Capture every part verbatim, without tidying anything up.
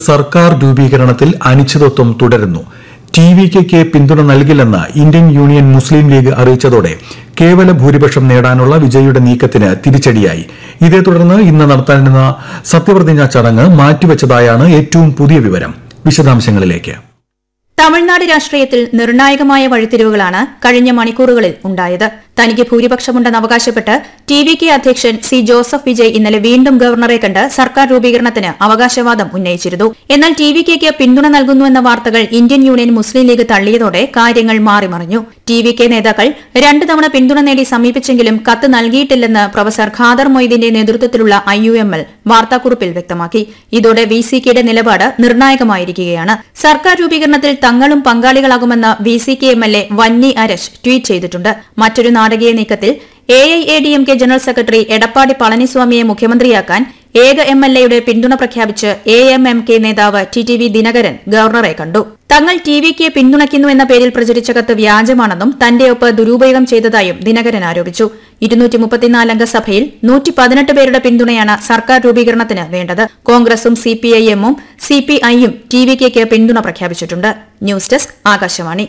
സർക്കാർ രൂപീകരണത്തിൽ അനിശ്ചിതത്വം തുടരുന്നു. ടി വി കെയ്ക്ക് പിന്തുണ നൽകില്ലെന്ന് ഇന്ത്യൻ യൂണിയൻ മുസ്ലിം ലീഗ് അറിയിച്ചതോടെ കേവല ഭൂരിപക്ഷം നേടാനുള്ള വിജയിയുടെ നീക്കത്തിന് തിരിച്ചടിയായി. ഇതേ തുടർന്ന് ഇന്ന് നടത്താനിരുന്ന സത്യപ്രതിജ്ഞാ ചടങ്ങ് മാറ്റിവച്ചതായാണ് ഏറ്റവും പുതിയ വിവരം. വിശദാംശങ്ങളിലേക്ക്. തമിഴ്നാട് രാഷ്ട്രീയത്തിൽ നിർണായകമായ വഴിത്തിരിവുകളാണ് കഴിഞ്ഞ മണിക്കൂറുകളിൽ ഉണ്ടായത്. തനിക്ക് ഭൂരിപക്ഷമുണ്ടെന്ന് അവകാശപ്പെട്ട് ടി വി കെ അധ്യക്ഷൻ സി ജോസഫ് വിജയ് ഇന്നലെ വീണ്ടും ഗവർണറെ കണ്ട് സർക്കാർ രൂപീകരണത്തിന് അവകാശവാദം ഉന്നയിച്ചിരുന്നു. എന്നാൽ ടി വി കെയ്ക്ക് പിന്തുണ നൽകുന്നുവെന്ന വാർത്തകൾ ഇന്ത്യൻ യൂണിയൻ മുസ്ലിം ലീഗ് തള്ളിയതോടെ കാര്യങ്ങൾ മാറിമറിഞ്ഞു. ടി വി കെ നേതാക്കൾ രണ്ടു തവണ പിന്തുണ നേടി സമീപിച്ചെങ്കിലും കത്ത് നൽകിയിട്ടില്ലെന്ന് പ്രൊഫസർ ഖാദർ മൊയ്തീന്റെ നേതൃത്വത്തിലുള്ള ഐ യു എം എൽ വാർത്താക്കുറിപ്പിൽ വ്യക്തമാക്കി. ഇതോടെ വി സി കെയുടെ നിലപാട് നിർണായകമായിരിക്കുകയാണ്. സർക്കാർ രൂപീകരണത്തിൽ തങ്ങളും പങ്കാളികളാകുമെന്ന് V C K M L A വന്നി അരശ് ട്വീറ്റ് ചെയ്തിട്ടുണ്ട്. മറ്റൊരു നാടകീയ നീക്കത്തിൽ A I A D M K general secretary Edappadi പളനിസ്വാമിയെ മുഖ്യമന്ത്രിയാക്കാൻ ഏക എം എൽ എയുടെ പിന്തുണ പ്രഖ്യാപിച്ച് എ എം എം കെ നേതാവ് ടി ടി വി ദിനകരൻ ഗവർണറെ കണ്ടു. തങ്ങൾ ടി വി കെ പിന്തുണയ്ക്കുന്നുവെന്ന പേരിൽ പ്രചരിച്ച കത്ത് വ്യാജമാണെന്നും തന്റെ ഒപ്പ് ദുരുപയോഗം ചെയ്തതായും ദിനകരൻ ആരോപിച്ചു. ഇരുന്നൂറ്റി മുപ്പത്തിനാലംഗ സഭയിൽ നൂറ്റി പതിനെട്ട് പേരുടെ പിന്തുണയാണ് സർക്കാർ രൂപീകരണത്തിന് വേണ്ടത്. കോൺഗ്രസും സി പി ഐ എമ്മും സി പി ഐയും ടി വി കെയ്ക്ക് പിന്തുണ പ്രഖ്യാപിച്ചിട്ടുണ്ട്. News desk Akashvani.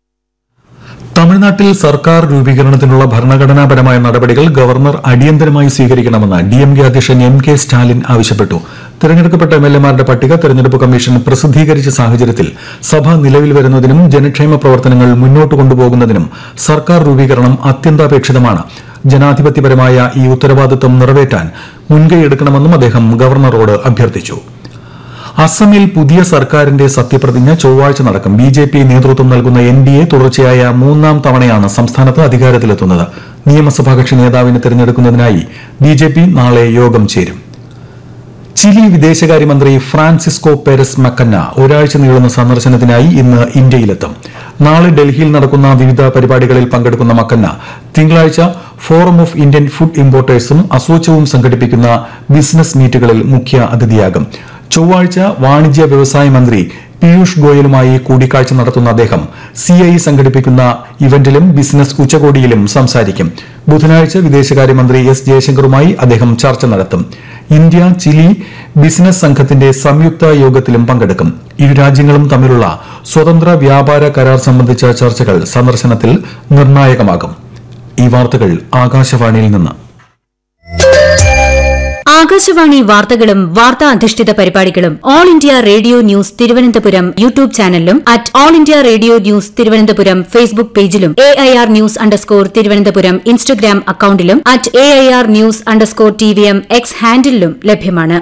തമിഴ്നാട്ടിൽ സർക്കാർ രൂപീകരണത്തിനുള്ള ഭരണഘടനാപരമായ നടപടികൾ ഗവർണർ അടിയന്തരമായി സ്വീകരിക്കണമെന്ന് ഡി എം കെ അധ്യക്ഷൻ എം കെ സ്റ്റാലിൻ ആവശ്യപ്പെട്ടു. തെരഞ്ഞെടുക്കപ്പെട്ട എം എൽ എമാരുടെ പട്ടിക തെരഞ്ഞെടുപ്പ് കമ്മീഷൻ പ്രസിദ്ധീകരിച്ച സാഹചര്യത്തിൽ സഭ നിലവിൽ വരുന്നതിനും ജനക്ഷേമ പ്രവർത്തനങ്ങൾ മുന്നോട്ട് കൊണ്ടുപോകുന്നതിനും സർക്കാർ രൂപീകരണം അത്യന്താപേക്ഷിതമാണ്. ജനാധിപത്യപരമായ ഈ ഉത്തരവാദിത്വം നിറവേറ്റാൻ മുൻകൈയെടുക്കണമെന്നും അദ്ദേഹം ഗവർണറോട് അഭ്യർത്ഥിച്ചു. അസമിൽ പുതിയ സർക്കാരിന്റെ സത്യപ്രതിജ്ഞ ചൊവ്വാഴ്ച നടക്കും. ബി ജെ പി നേതൃത്വം നൽകുന്ന എൻ ഡി എ തുടർച്ചയായ മൂന്നാം തവണയാണ് സംസ്ഥാനത്ത് അധികാരത്തിലെത്തുന്നത്. നിയമസഭാ കക്ഷി നേതാവിനെ തെരഞ്ഞെടുക്കുന്നതിനായി ബി ജെ പി നാളെ യോഗം ചേരും. ചിലി വിദേശകാര്യമന്ത്രി ഫ്രാൻസിസ്കോ പെരസ് മക്കന്ന ഒരാഴ്ച നീളുന്ന സന്ദർശനത്തിനായി ഇന്ന് ഇന്ത്യയിലെത്തും. നാളെ ഡൽഹിയിൽ നടക്കുന്ന വിവിധ പരിപാടികളിൽ പങ്കെടുക്കുന്ന മക്കന്ന തിങ്കളാഴ്ച ഫോറം ഓഫ് ഇന്ത്യൻ ഫുഡ് ഇമ്പോർട്ടേഴ്സും അസോച്ചവും സംഘടിപ്പിക്കുന്ന ബിസിനസ് മീറ്റുകളിൽ മുഖ്യ അതിഥിയാകും. ചൊവ്വാഴ്ച വാണിജ്യ വ്യവസായ മന്ത്രി പീയൂഷ് ഗോയലുമായി കൂടിക്കാഴ്ച നടത്തുന്ന അദ്ദേഹം സി ഐ സംഘടിപ്പിക്കുന്ന ഇവന്റിലും ബിസിനസ് ഉച്ചകോടിയിലും സംസാരിക്കും. ബുധനാഴ്ച വിദേശകാര്യമന്ത്രി എസ് ജയശങ്കറുമായി അദ്ദേഹം ചർച്ച നടത്തും. ഇന്ത്യ ചിലി ബിസിനസ് സംഘത്തിന്റെ സംയുക്ത യോഗത്തിലും പങ്കെടുക്കും. ഇരു രാജ്യങ്ങളും തമ്മിലുള്ള സ്വതന്ത്ര വ്യാപാര കരാർ സംബന്ധിച്ച ചർച്ചകൾ സന്ദർശനത്തിൽ നിർണായകമാകും. ഈ വാർത്തകൾ ആകാശവാണിയിൽ നിന്ന്. ആകാശവാണി വാർത്തകളും വാർത്താ അധിഷ്ഠിത പരിപാടികളും all India radio news Thiruvananthapuram YouTube ചാനലിലും at all India radio news Thiruvananthapuram Facebook പേജിലും A I R news underscore Thiruvananthapuram Instagram അക്കൌണ്ടിലും at A I R news underscore T V M X ഹാൻഡിലും ലഭ്യമാണ്.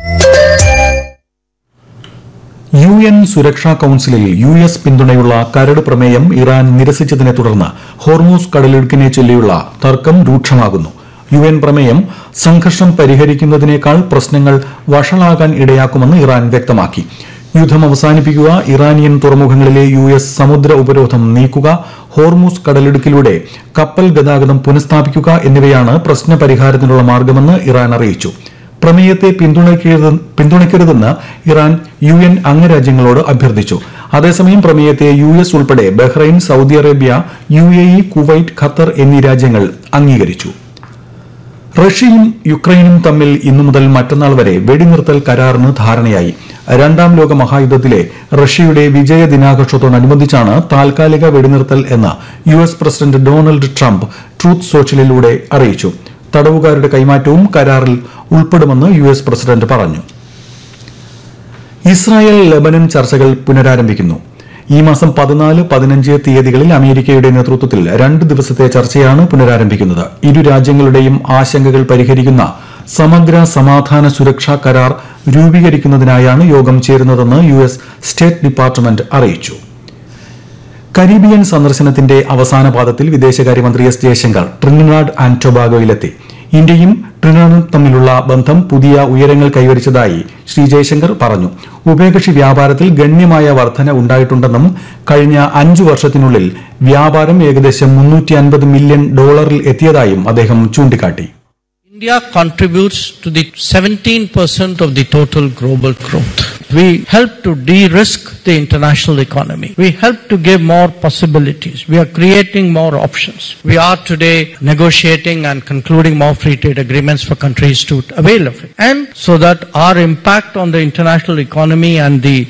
യു എൻ സുരക്ഷാ കൌൺസിലിൽ യു എസ് പിന്തുണയുള്ള കരട് പ്രമേയം ഇറാൻ നിരസിച്ചതിനെ തുടർന്ന് ഹോർമൂസ് കടലിടുക്കിനെ ചൊല്ലിയുള്ള തർക്കം രൂക്ഷമാകുന്നു. യു എൻ പ്രമേയം സംഘർഷം പരിഹരിക്കുന്നതിനേക്കാൾ പ്രശ്നങ്ങൾ വഷളാകാൻ ഇടയാക്കുമെന്ന് ഇറാൻ വ്യക്തമാക്കി. യുദ്ധം അവസാനിപ്പിക്കുക, ഇറാനിയൻ തുറമുഖങ്ങളിലെ യു എസ് സമുദ്ര ഉപരോധം നീക്കുക, ഹോർമൂസ് കടലിടുക്കിലൂടെ കപ്പൽ ഗതാഗതം പുനഃസ്ഥാപിക്കുക എന്നിവയാണ് പ്രശ്ന പരിഹാരത്തിനുള്ള മാർഗമെന്ന് ഇറാൻ അറിയിച്ചു. പ്രമേയത്തെ പിന്തുണയ്ക്കരുതെന്ന് ഇറാൻ യു എൻ അംഗരാജ്യങ്ങളോട് അഭ്യർത്ഥിച്ചു. അതേസമയം പ്രമേയത്തെ യു എസ് ഉൾപ്പെടെ Bahrain, Saudi Arabia, U A E, Kuwait, Qatar എന്നീ രാജ്യങ്ങൾ അംഗീകരിച്ചു. റഷ്യയും യുക്രൈനും തമ്മിൽ ഇന്നു മുതൽ മറ്റന്നാൾ വരെ വെടിനിർത്തൽ കരാറിന് ധാരണയായി. രണ്ടാം ലോക മഹായുദ്ധത്തിലെ റഷ്യയുടെ വിജയ ദിനാഘോഷത്തോടനുബന്ധിച്ചാണ് താൽക്കാലിക വെടിനിർത്തൽ എന്ന് U S president Donald Trump truth സോഷ്യലിലൂടെ അറിയിച്ചു. തടവുകാരുടെ കൈമാറ്റവും കരാറിൽ ഉൾപ്പെടുമെന്ന് യു എസ് പ്രസിഡന്റ് പറഞ്ഞു. ഇസ്രായേൽ ലെബനൻ ചർച്ചകൾ പുനരാരംഭിക്കുന്നു. ഈ മാസം പതിനാല് പതിനഞ്ച് തീയതികളിൽ അമേരിക്കയുടെ നേതൃത്വത്തിൽ രണ്ട് ദിവസത്തെ ചർച്ചയാണ് പുനരാരംഭിക്കുന്നത്. ഇരു രാജ്യങ്ങളുടെയും ആശങ്കകൾ പരിഹരിക്കുന്ന സമഗ്ര സമാധാന സുരക്ഷാ കരാർ രൂപീകരിക്കുന്നതിനായാണ് യോഗം ചേരുന്നതെന്ന് യു എസ് സ്റ്റേറ്റ് ഡിപ്പാർട്ട്മെന്റ് അറിയിച്ചു. കരീബിയൻ സന്ദർശനത്തിന്റെ അവസാന പാദത്തിൽ വിദേശകാര്യമന്ത്രി എസ് ജയശങ്കർ ട്രിനിഡാഡ് ആൻഡ് ടൊബാഗോയിലെത്തി. ഇന്ത്യയും ട്രിനിഡാഡും തമ്മിലുള്ള ബന്ധം പുതിയ ഉയരങ്ങൾ കൈവരിച്ചതായി ശ്രീ ജയശങ്കർ പറഞ്ഞു. ഉഭയകക്ഷി വ്യാപാരത്തിൽ ഗണ്യമായ വർധന ഉണ്ടായിട്ടുണ്ടെന്നും കഴിഞ്ഞ അഞ്ചു വർഷത്തിനുള്ളിൽ വ്യാപാരം ഏകദേശം മുന്നൂറ്റി അൻപത് മില്യൺ ഡോളറിൽ എത്തിയതായും അദ്ദേഹം ചൂണ്ടിക്കാട്ടി. India contributes to the seventeen percent of the total global growth. we help to de-risk the international economy. We help to give more possibilities. We are creating more options. We are today negotiating and concluding more free trade agreements for countries to avail of it. And so that our impact on the international economy and the